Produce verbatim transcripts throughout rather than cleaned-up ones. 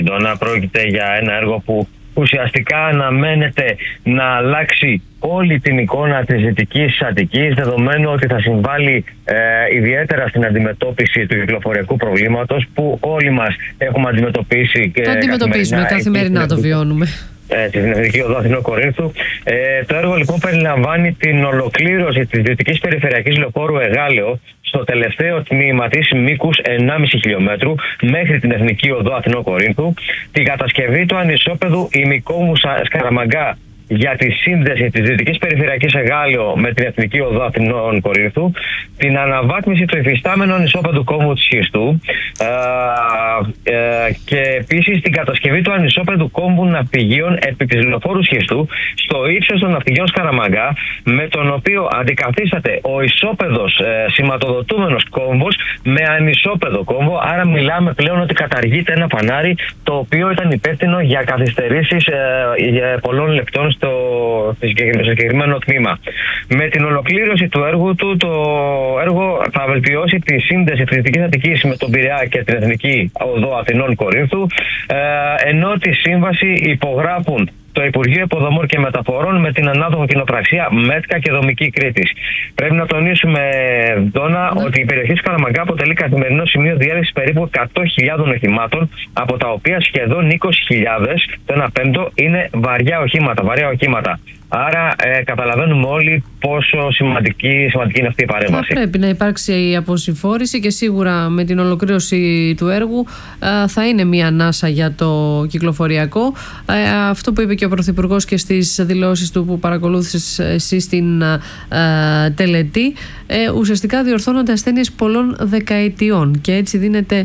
Να πρόκειται για ένα έργο που ουσιαστικά αναμένεται να αλλάξει όλη την εικόνα της Δυτικής Αττικής, δεδομένου ότι θα συμβάλλει ε, ιδιαίτερα στην αντιμετώπιση του κυκλοφοριακού προβλήματος που όλοι μας έχουμε αντιμετωπίσει. Και το αντιμετωπίσουμε, καθημερινά, καθημερινά το βιώνουμε. Στην Εθνική Οδό Αθηνών Κορίνθου. Ε, το έργο λοιπόν περιλαμβάνει την ολοκλήρωση της Δυτικής Περιφερειακής Λεωφόρου Εγάλεο στο τελευταίο τμήμα της μήκους ενάμιση χιλιόμετρου μέχρι την Εθνική Οδό Αθηνών Κορίνθου, την κατασκευή του ανισόπεδου ημικόμου Σκαραμαγκά για τη σύνδεση της Δυτικής Περιφερειακής Εγάλεο με την Εθνική Οδό Αθηνών Κορίνθου, την αναβάθμιση του υφιστάμενου ανισόπεδου κόμβου της Χιστού ε, ε, και επίσης την κατασκευή του ανισόπεδου κόμβου ναυπηγείων επί της λεωφόρου Χιστού στο ύψος των ναυπηγείων Σκαραμαγκά, με τον οποίο αντικαθίσταται ο ισόπεδος ε, σηματοδοτούμενος κόμβος με ανισόπεδο κόμβο. Άρα μιλάμε πλέον ότι καταργείται ένα φανάρι το οποίο ήταν υπεύθυνο για καθυστερήσεις ε, για πολλών λεπτών στο συγκεκριμένο τμήμα. Με την ολοκλήρωση του έργου του, το έργο θα βελτιώσει τη σύνδεση της Δυτικής Αττικής με τον Πειραιά και την Εθνική Οδό Αθηνών Κορίνθου, ε, ενώ τη σύμβαση υπογράφουν το Υπουργείο Υποδομών και Μεταφορών με την ανάδοχο κοινοπραξία ΜΕΤΚΑ και Δομική Κρήτης. Πρέπει να τονίσουμε, Δώνα, mm. ότι η περιοχή Σκαραμαγκά αποτελεί καθημερινό σημείο διέλευσης περίπου εκατό χιλιάδων οχημάτων, από τα οποία σχεδόν είκοσι χιλιάδες, το ένα πέμπτο, είναι βαριά οχήματα, βαριά οχήματα. Άρα ε, καταλαβαίνουμε όλοι πόσο σημαντική, σημαντική είναι αυτή η παρέμβαση. Θα πρέπει να υπάρξει η αποσυμφόρηση και σίγουρα με την ολοκλήρωση του έργου ε, θα είναι μια ανάσα για το κυκλοφοριακό. Ε, αυτό που είπε και ο Πρωθυπουργός και στις δηλώσεις του που παρακολούθησες εσύ στην ε, τελετή, ε, ουσιαστικά διορθώνονται ασθένειες πολλών δεκαετιών και έτσι δίνεται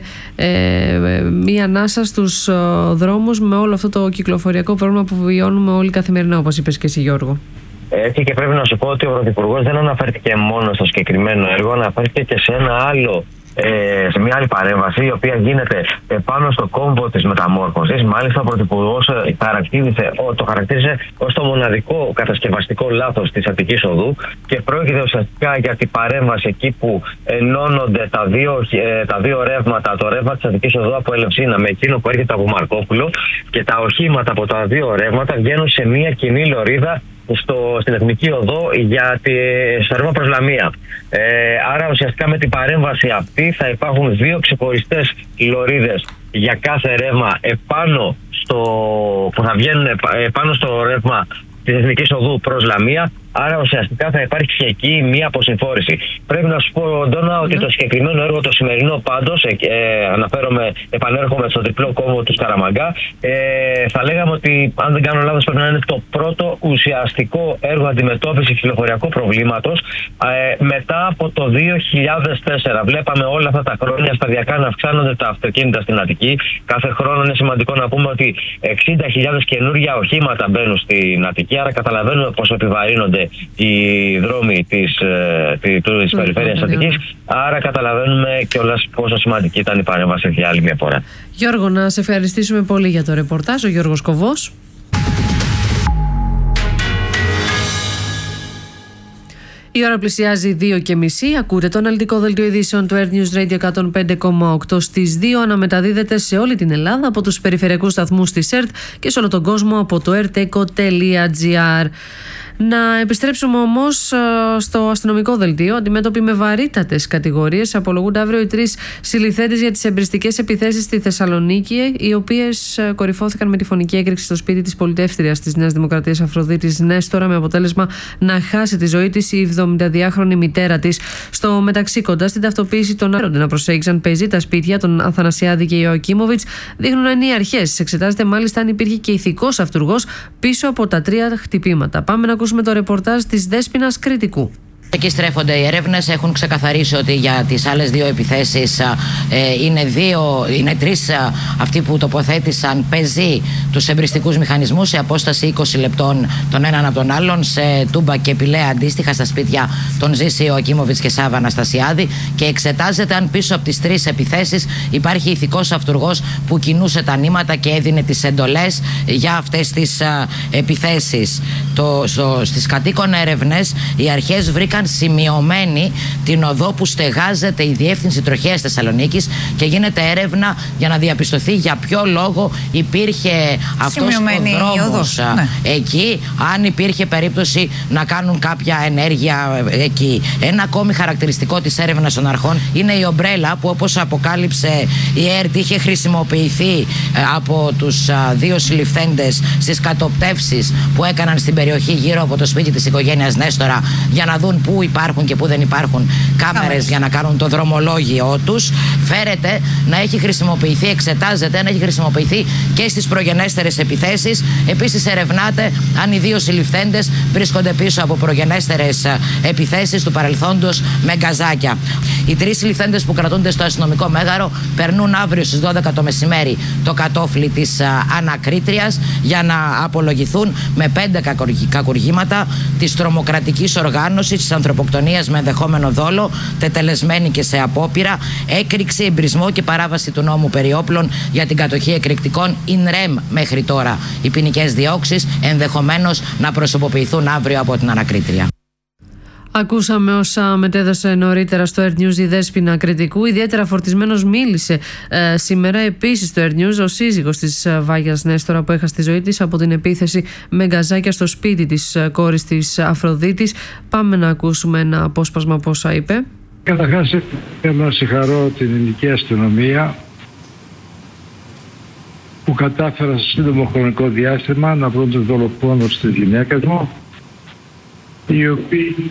ε, μια ανάσα στους ε, δρόμους με όλο αυτό το κυκλοφοριακό πρόβλημα που βιώνουμε όλοι καθημερινά, όπως είπες και εσύ, Γιώργο. Έτσι, και πρέπει να σου πω ότι ο Πρωθυπουργός δεν αναφέρθηκε μόνο στο συγκεκριμένο έργο, αναφέρθηκε και σε ένα άλλο, ε, σε μια άλλη παρέμβαση, η οποία γίνεται επάνω στο κόμβο της μεταμόρφωσης. Μάλιστα, ο Πρωθυπουργός χαρακτήρισε, το χαρακτήρισε ως το μοναδικό κατασκευαστικό λάθος της Αττικής Οδού και πρόκειται ουσιαστικά για την παρέμβαση εκεί που ενώνονται τα δύο, ε, τα δύο ρεύματα, το ρεύμα της Αττικής Οδού από Ελευσίνα με εκείνο που έρχεται από Μαρκόπουλο, και τα οχήματα από τα δύο ρεύματα βγαίνουν σε μια κοινή λωρίδα στο, στην Εθνική Οδό για τη, στο ρεύμα προς Λαμία. Ε, άρα ουσιαστικά με την παρέμβαση αυτή θα υπάρχουν δύο ξεχωριστές λωρίδες για κάθε ρεύμα επάνω στο, που θα βγαίνουν επάνω στο ρεύμα της Εθνικής Οδού προς Λαμία. Άρα ουσιαστικά θα υπάρξει και εκεί μία αποσυμφόρηση. Πρέπει να σου πω, Ντόνα, ότι mm. το συγκεκριμένο έργο, το σημερινό πάντως, ε, ε, αναφέρομαι, επανέρχομαι στο διπλό κόμβο του Σκαραμαγκά, ε, θα λέγαμε ότι, αν δεν κάνω λάθος, πρέπει να είναι το πρώτο ουσιαστικό έργο αντιμετώπισης κυκλοφοριακού προβλήματος ε, μετά από το δύο χιλιάδες τέσσερα. Βλέπαμε όλα αυτά τα χρόνια σταδιακά να αυξάνονται τα αυτοκίνητα στην Αττική. Κάθε χρόνο είναι σημαντικό να πούμε ότι εξήντα χιλιάδες καινούργια οχήματα μπαίνουν στην Αττική. Άρα καταλαβαίνουμε πόσο επιβαρύνονται οι δρόμοι της, της mm, περιφέρειας Αττικής. Άρα καταλαβαίνουμε κιόλας πόσο σημαντική ήταν η παρέμβαση για άλλη μια φορά. Γιώργο, να σε ευχαριστήσουμε πολύ για το ρεπορτάζ. Ο Γιώργος Κοβός. Η ώρα πλησιάζει δύο και μισή. Ακούτε το αναλυτικό δελτίο ειδήσεων του Earth News Radio εκατόν πέντε κόμμα οκτώ στις δύο. Αναμεταδίδεται σε όλη την Ελλάδα από τους περιφερειακούς σταθμούς της ΕΡΤ και σε όλο τον κόσμο από το ερτέκο τελεία τζι άρ. Να επιστρέψουμε όμως στο αστυνομικό δελτίο. Αντιμέτωποι με βαρύτατες κατηγορίες, απολογούνται αύριο οι τρεις συλληφθέντες για τις εμπριστικές επιθέσεις στη Θεσσαλονίκη, οι οποίες κορυφώθηκαν με τη φωνική έκρηξη στο σπίτι της πολιτεύτριας της Νέας Δημοκρατίας Αφροδίτης Νέστορα, με αποτέλεσμα να χάσει τη ζωή της η εβδομηνταδυάχρονη μητέρα της. Στο μεταξύ, κοντά στην ταυτοποίηση των άλλων να προσέγγισαν πεζοί τα σπίτια των Αθανασιάδη και Ιωακίμοβιτς, δείχνουν να είναι οι αρχές. Εξετάζεται μάλιστα αν υπήρχε και ηθικός αυτουργός πίσω από τα τρία χτυπήματα. Πάμε να ακούσουμε το ρεπορτάζ της Δέσποινας Κρητικού. Εκεί στρέφονται οι έρευνες. Έχουν ξεκαθαρίσει ότι για τις άλλες δύο επιθέσεις ε, είναι, δύο, είναι τρεις ε, αυτοί που τοποθέτησαν πεζοί τους εμπριστικούς μηχανισμούς σε απόσταση είκοσι λεπτών τον έναν από τον άλλον, σε Τούμπα και Πηλαία αντίστοιχα, στα σπίτια των Ζήση Ιωακίμοβιτς και Σάβα Αναστασιάδη, και εξετάζεται αν πίσω από τις τρεις επιθέσεις υπάρχει ηθικός αυτουργός που κινούσε τα νήματα και έδινε τις εντολές για αυτές τις ε, επιθέσεις. Το, στο, στις κατοίκον έρευνες οι αρχές βρήκαν βρίσκαν σημειωμένη την οδό που στεγάζεται η Διεύθυνση Τροχέας Θεσσαλονίκης και γίνεται έρευνα για να διαπιστωθεί για ποιο λόγο υπήρχε αυτός ο δρόμος ναι. εκεί, αν υπήρχε περίπτωση να κάνουν κάποια ενέργεια εκεί. Ένα ακόμη χαρακτηριστικό της έρευνας των αρχών είναι η ομπρέλα που, όπως αποκάλυψε η ΕΡΤ, είχε χρησιμοποιηθεί από τους δύο συλληφθέντες στις κατοπτεύσεις που έκαναν στην περιοχή γύρω από το σπίτι της οικογένειας Νέστορα για να δουν πού υπάρχουν και πού δεν υπάρχουν κάμερες για να κάνουν το δρομολόγιο τους. Φέρεται να έχει χρησιμοποιηθεί, εξετάζεται να έχει χρησιμοποιηθεί και στις προγενέστερες επιθέσεις. Επίσης ερευνάται αν οι δύο συλληφθέντες βρίσκονται πίσω από προγενέστερες επιθέσεις του παρελθόντος με γκαζάκια. Οι τρεις συλληφθέντες που κρατούνται στο αστυνομικό μέγαρο περνούν αύριο στις δώδεκα το μεσημέρι το κατόφλι της ανακρίτριας για να απολογηθούν με πέντε κακουργήματα της τρομοκρατικής οργάνωσης, της ανθρωποκτονίας με ενδεχόμενο δόλο, τετελεσμένη και σε απόπειρα, έκρηξη, εμπρισμό και παράβαση του νόμου περί όπλων για την κατοχή εκρηκτικών in rem μέχρι τώρα. Οι ποινικές διώξεις ενδεχομένως να προσωποποιηθούν αύριο από την ανακρίτρια. Ακούσαμε όσα μετέδωσε νωρίτερα στο Air News η Δέσποινα Κρητικού. Ιδιαίτερα φορτισμένος μίλησε ε, σήμερα επίσης στο Air News ο σύζυγος της Βάγιας Νέστορα που έχασε τη ζωή της από την επίθεση με γκαζάκια στο σπίτι της κόρης της Αφροδίτης. Πάμε να ακούσουμε ένα απόσπασμα από όσα είπε. Καταρχάς θέλω να συγχαρώ την ελληνική αστυνομία που κατάφερα σε σύντομο χρονικό διάστημα να βρουν τους δολοφόνους της γυναίκας μου, οι οποίοι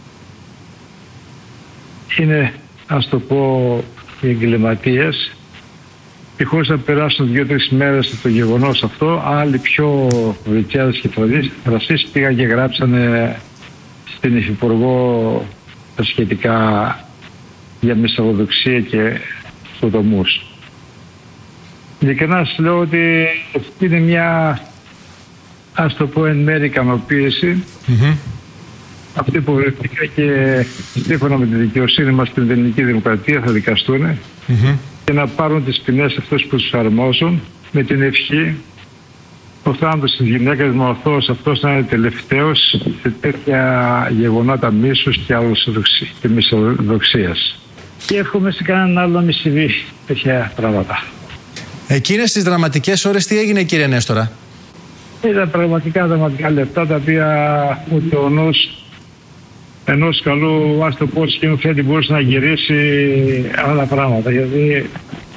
είναι, ας το πω, οι εγκληματίες, και χωρίς να περάσουν δύο-τρεις μέρες από το γεγονός αυτό, άλλοι πιο βριτσιάδες και θρασείς πήγαν και γράψανε στην Υφυπουργό τα σχετικά για μυσαλλοδοξία και σοδομούς. Ειλικρινά σας λέω ότι αυτή είναι μια, ας το πω, εν μέρει ικανοποίηση. Mm-hmm. Αυτοί που βρεθήκα και σύμφωνα με τη δικαιοσύνη μας στην ελληνική δημοκρατία θα δικαστούν mm-hmm. και να πάρουν τις ποινές αυτές που τους αρμόζουν, με την ευχή ο θάνατος της γυναίκας μου αυτός, αυτός να είναι τελευταίος σε τέτοια γεγονότα μίσους και, και μυσοδοξίας. Και εύχομαι σε κανέναν άλλο να μη συμβεί τέτοια πράγματα. Εκείνες τις δραματικές ώρες τι έγινε, κύριε Νέστορα? Ήταν πραγματικά δραματικά λεπτά, τα οποία ούτε ο νους ενός καλού, ας το πω, σκηνοθέτη μπορούσε να γυρίσει άλλα πράγματα. Γιατί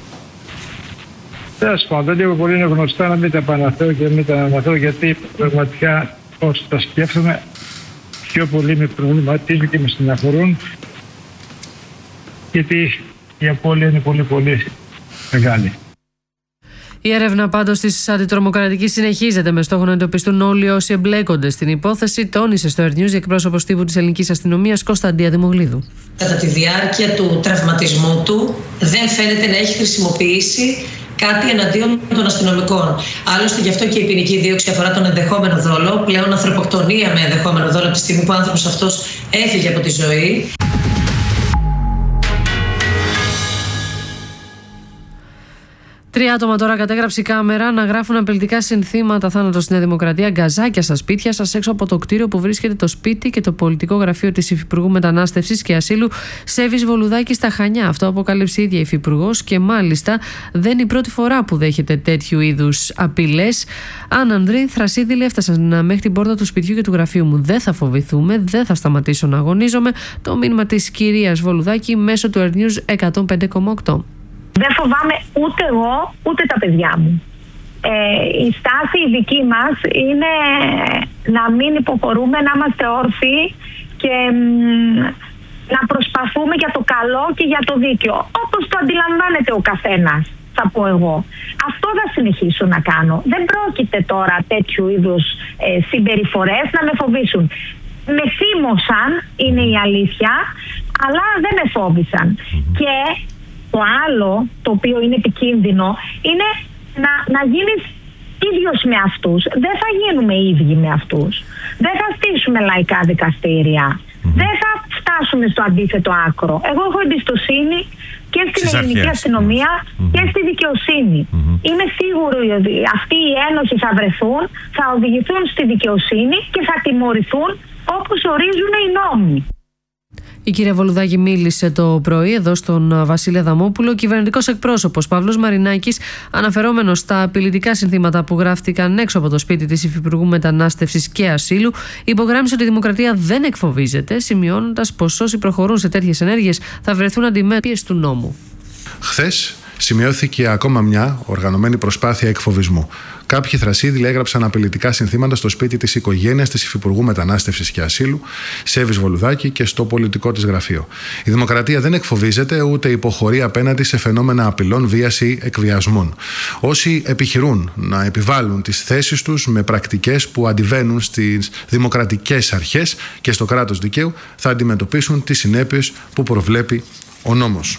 τέλος πάντων, λίγο πολύ είναι γνωστά, να μην τα επαναφέρω και μην τα αναφέρω, γιατί πραγματικά όσο τα σκέφτομαι πιο πολύ με προβληματίζουν και με στεναχωρούν, γιατί η απώλεια είναι πολύ πολύ μεγάλη. Η έρευνα πάντως της αντιτρομοκρατικής συνεχίζεται με στόχο να εντοπιστούν όλοι όσοι εμπλέκονται στην υπόθεση, τόνισε στο Air News η εκπρόσωπος τύπου της ελληνικής αστυνομίας Κωνσταντία Δημογλίδου. Κατά τη διάρκεια του τραυματισμού του δεν φαίνεται να έχει χρησιμοποιήσει κάτι εναντίον των αστυνομικών. Άλλωστε, γι' αυτό και η ποινική δίωξη αφορά τον ενδεχόμενο δόλο, πλέον ανθρωποκτονία με ενδεχόμενο δόλο, από τη στιγμή που ο άνθρωπος αυτός έφυγε από τη ζωή. Τρία άτομα τώρα κατέγραψε η κάμερα να γράφουν απειλητικά συνθήματα θάνατος στη Νέα Δημοκρατία, γκαζάκια στα σπίτια σας, έξω από το κτίριο που βρίσκεται το σπίτι και το πολιτικό γραφείο της Υφυπουργού Μετανάστευσης και Ασύλου Σέβης Βολουδάκη στα Χανιά. Αυτό αποκάλυψε η ίδια Υφυπουργός και μάλιστα δεν είναι η πρώτη φορά που δέχεται τέτοιου είδους απειλές. Αν Ανδρή, θρασίδηλοι έφτασαν μέχρι την πόρτα του σπιτιού και του γραφείου μου. Δεν θα φοβηθούμε, δεν θα σταματήσω να αγωνίζομαι. Το μήνυμα της κυρίας Βολουδάκη μέσω του Air News εκατόν πέντε κόμμα οκτώ. Δεν φοβάμαι ούτε εγώ, ούτε τα παιδιά μου. Ε, η στάση η δική μας είναι να μην υποχωρούμε, να είμαστε όρθιοι και μ, να προσπαθούμε για το καλό και για το δίκαιο. Όπως το αντιλαμβάνεται ο καθένας, θα πω εγώ. Αυτό θα συνεχίσω να κάνω. Δεν πρόκειται τώρα τέτοιου είδους ε, συμπεριφορές να με φοβήσουν. Με θύμωσαν, είναι η αλήθεια, αλλά δεν με φόβησαν. Και το άλλο, το οποίο είναι επικίνδυνο, είναι να, να γίνεις ίδιος με αυτούς. Δεν θα γίνουμε ίδιοι με αυτούς. Δεν θα στήσουμε λαϊκά δικαστήρια. Mm-hmm. Δεν θα φτάσουμε στο αντίθετο άκρο. Εγώ έχω εμπιστοσύνη και στην Στις ελληνική αρχές. αστυνομία mm-hmm. και στη δικαιοσύνη. Mm-hmm. Είμαι σίγουρη ότι αυτοί οι ένοχοι θα βρεθούν, θα οδηγηθούν στη δικαιοσύνη και θα τιμωρηθούν όπως ορίζουν οι νόμοι. Η κυρία Βολουδάκη μίλησε το πρωί εδώ στον Βασίλη Αδαμόπουλο. Ο κυβερνητικός εκπρόσωπος Παύλος Μαρινάκης, αναφερόμενος στα απειλητικά συνθήματα που γράφτηκαν έξω από το σπίτι της Υφυπουργού Μετανάστευσης και Ασύλου, υπογράμμισε ότι η Δημοκρατία δεν εκφοβίζεται, σημειώνοντας πως όσοι προχωρούν σε τέτοιες ενέργειες θα βρεθούν αντιμέτωποι του νόμου. Χθες σημειώθηκε ακόμα μια οργανωμένη προσπάθεια εκφοβισμού. Κάποιοι θρασίδηλοι έγραψαν απειλητικά συνθήματα στο σπίτι της οικογένειας της Υφυπουργού Μετανάστευσης και Ασύλου, Σέβης Βολουδάκη, και στο πολιτικό της γραφείο. Η Δημοκρατία δεν εκφοβίζεται ούτε υποχωρεί απέναντι σε φαινόμενα απειλών, βίας ή εκβιασμών. Όσοι επιχειρούν να επιβάλλουν τις θέσεις τους με πρακτικές που αντιβαίνουν στις δημοκρατικές αρχές και στο κράτος δικαίου θα αντιμετωπίσουν τις συνέπειες που προβλέπει ο νόμος.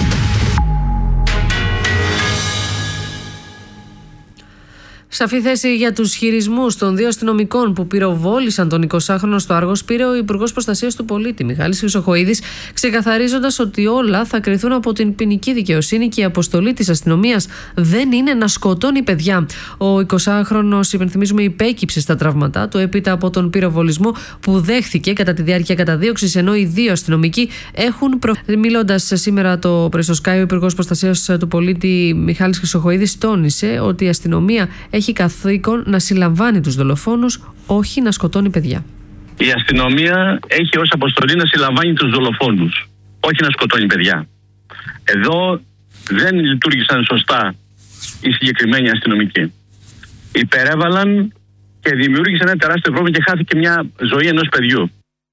Σαφή θέση για τους χειρισμούς των δύο αστυνομικών που πυροβόλησαν τον εικοσάχρονο στο Άργος πήρε ο Υπουργός Προστασίας του Πολίτη, Μιχάλης Χρυσοχοΐδης, ξεκαθαρίζοντας ότι όλα θα κριθούν από την ποινική δικαιοσύνη και η αποστολή της αστυνομίας δεν είναι να σκοτώνει παιδιά. Ο εικοσάχρονος, υπενθυμίζουμε, υπέκυψε στα τραύματά του έπειτα από τον πυροβολισμό που δέχθηκε κατά τη διάρκεια καταδίωξης, ενώ οι δύο αστυνομικοί έχουν προ... Μιλώντας σήμερα το πρωί στο Sky, ο Υπουργός Προστασίας του Πολίτη, Μιχάλης Χρυσοχοΐδης, τόνισε ότι η αστυνομία έχει καθήκον να συλλαμβάνει τους δολοφόνους, όχι να σκοτώνει παιδιά. Η αστυνομία έχει ως αποστολή να συλλαμβάνει τους δολοφόνους, όχι να σκοτώνει παιδιά. Εδώ δεν λειτουργήσαν σωστά οι συγκεκριμένοι αστυνομικοί. Υπερέβαλαν και δημιούργησαν ένα τεράστιο πρόβλημα και χάθηκε μια ζωή ενός παιδιού.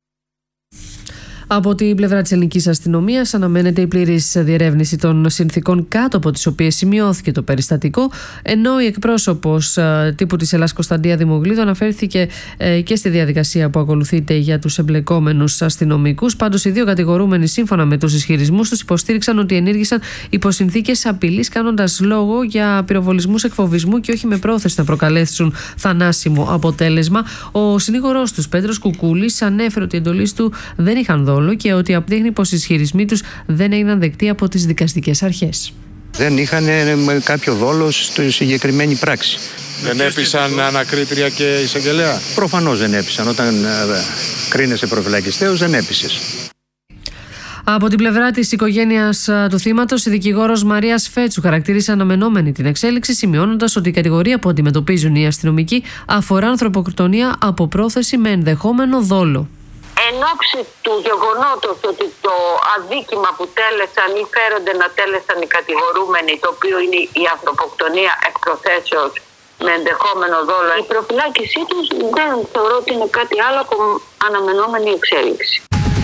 Από την πλευρά της ελληνικής αστυνομίας αναμένεται η πλήρης διερεύνηση των συνθηκών κάτω από τις οποίες σημειώθηκε το περιστατικό, ενώ η εκπρόσωπος τύπου της Ελλάς, Κωνσταντία Δημογλίδου, αναφέρθηκε και στη διαδικασία που ακολουθείται για τους εμπλεκόμενους αστυνομικούς. Πάντως, οι δύο κατηγορούμενοι, σύμφωνα με τους ισχυρισμούς τους, υποστήριξαν ότι ενήργησαν υπό συνθήκες απειλής, κάνοντας λόγο για πυροβολισμούς εκφοβισμού και όχι με πρόθεση να προκαλέσουν θανάσιμο αποτέλεσμα. Ο συνήγορός τους, Πέτρος Κουκούλης, ανέφερε ότι οι εντολές του δεν είχαν δόλο και ότι αποδείχνει πως οι ισχυρισμοί τους δεν έγιναν δεκτοί από τις δικαστικές αρχές. Δεν είχαν κάποιο δόλο στη συγκεκριμένη πράξη. Δεν έπεισαν ανακρίτρια και εισαγγελέα. Προφανώς δεν έπεισαν. Όταν κρίνεσαι προφυλακιστέως δεν έπεισες. Από την πλευρά της οικογένειας του θύματος, η δικηγόρος Μαρία Σφέτσου χαρακτήρισε αναμενόμενη την εξέλιξη, σημειώνοντας ότι η κατηγορία που αντιμετωπίζουν οι αστυνομικοί αφορά ανθρωποκτονία από πρόθεση με ενδεχόμενο δόλο. Εν όψη του γεγονότος ότι το αδίκημα που τέλεσαν ή φέρονται να τέλεσαν οι κατηγορούμενοι, το οποίο είναι η ανθρωποκτονία εκ προθέσεως με ενδεχόμενο δόλο, η προφυλάκησή τους δεν θεωρώ ότι είναι κάτι άλλο από αναμενόμενη εξέλιξη.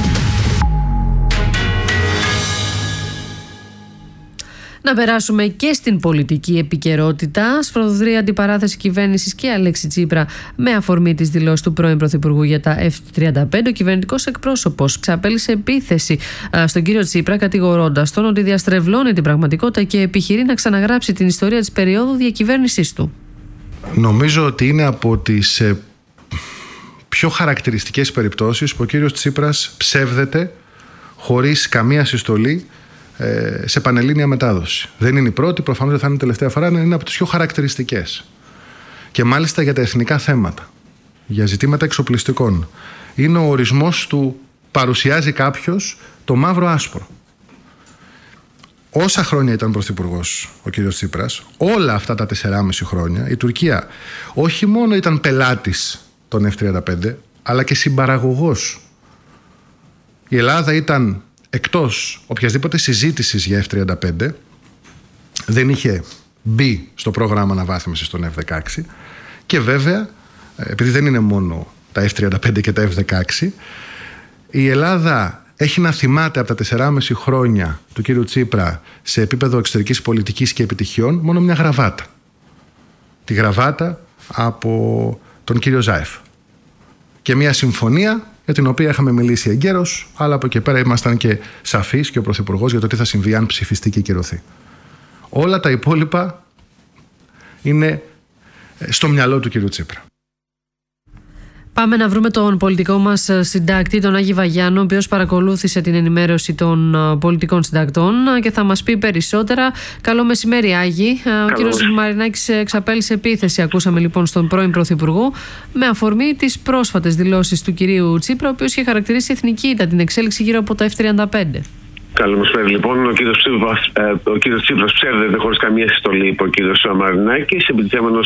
Να περάσουμε και στην πολιτική επικαιρότητα. Σφοδρή αντιπαράθεση κυβέρνησης και Αλέξη Τσίπρα με αφορμή της δηλώσης του πρώην Πρωθυπουργού για τα εφ τριάντα πέντε. Ο κυβερνητικός εκπρόσωπος ξαπέλυσε επίθεση στον κύριο Τσίπρα, κατηγορώντας τον ότι διαστρεβλώνει την πραγματικότητα και επιχειρεί να ξαναγράψει την ιστορία της περίοδου διακυβέρνησής του. Νομίζω ότι είναι από τις ε, πιο χαρακτηριστικές περιπτώσεις που ο κύριος Τσίπρας ψεύδεται χωρίς καμία συστολή σε πανελλήνια μετάδοση. Δεν είναι η πρώτη, προφανώς δεν θα είναι η τελευταία φορά, είναι από τις πιο χαρακτηριστικές. Και μάλιστα για τα εθνικά θέματα, για ζητήματα εξοπλιστικών. Είναι ο ορισμός του παρουσιάζει κάποιος το μαύρο άσπρο. Όσα χρόνια ήταν πρωθυπουργός ο κύριος Τσίπρας, όλα αυτά τα τεσσεράμιση χρόνια, η Τουρκία όχι μόνο ήταν πελάτης των εφ τριάντα πέντε, αλλά και συμπαραγωγός. Η Ελλάδα ήταν εκτός οποιασδήποτε συζήτησης για εφ τριάντα πέντε, δεν είχε μπει στο πρόγραμμα αναβάθμισης των εφ δεκαέξι και βέβαια, επειδή δεν είναι μόνο τα εφ τριάντα πέντε και τα εφ δεκαέξι, η Ελλάδα έχει να θυμάται από τα τεσσεράμιση χρόνια του κύριου Τσίπρα σε επίπεδο εξωτερικής πολιτικής και επιτυχιών μόνο μια γραβάτα. Τη γραβάτα από τον κύριο Ζάεφ. Και μια συμφωνία για την οποία είχαμε μιλήσει εγκαίρως, αλλά από εκεί πέρα ήμασταν και σαφείς και ο Πρωθυπουργός για το τι θα συμβεί αν ψηφιστεί και κυρωθεί. Όλα τα υπόλοιπα είναι στο μυαλό του κύριου Τσίπρα. Πάμε να βρούμε τον πολιτικό μας συντάκτη, τον Άγη Βαγιάννο, ο οποίος παρακολούθησε την ενημέρωση των πολιτικών συντακτών και θα μας πει περισσότερα. Καλό μεσημέρι, Άγη. Καλό. Ο κύριος Μαρινάκης εξαπέλυσε επίθεση, ακούσαμε λοιπόν, στον πρώην Πρωθυπουργό, με αφορμή τις πρόσφατες δηλώσεις του κυρίου Τσίπρα, ο οποίος είχε χαρακτηρίσει εθνική ήττα την εξέλιξη γύρω από τα εφ τριάντα πέντε. Καλημέρα λοιπόν. Ο κύριος Τσίπρας, ε, ο κύριος Τσίπρας ψεύδεται χωρίς καμία συστολή, είπε ο κύριος Μαρινάκης, επιτιθέμενος